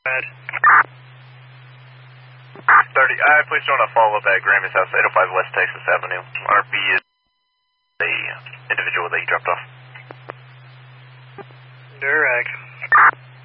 Bad. 30, please join a follow-up at Grammy's house, 805 West Texas Avenue. RB is the individual that you dropped off. Direct.